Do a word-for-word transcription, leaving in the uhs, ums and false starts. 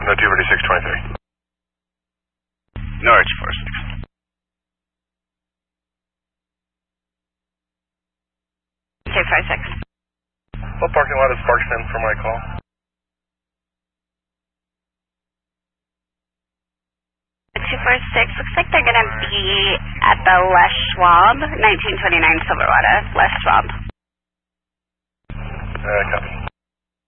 No two thirty-six twenty-three. Norwich four six. two five six. What parking lot is Sparks in for my call? two four six, looks like they're going to be at the Les Schwab, nineteen twenty-nine Silverwater, Les Schwab. Uh, copy.